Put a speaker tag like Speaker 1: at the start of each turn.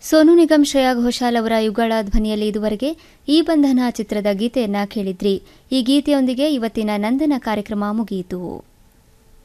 Speaker 1: ಸೋನು ನಿಗಮ್ ಶ್ರೇಯಾ ಘೋಷಾಲ್ ಅವರ ಯುಗಳ ಧ್ವನಿಯಲ್ಲಿ ಇದುವರೆಗೆ ಈ ಬಂಧನ ಚಿತ್ರದ ಗೀತೆಯನ್ನ ಕೇಳಿದ್ರಿ. ಈ ಗೀತೆಯೊಂದಿಗೆ ಇವತ್ತಿನ ನಂದನ ಕಾರ್ಯಕ್ರಮ ಮುಗಿಯಿತು.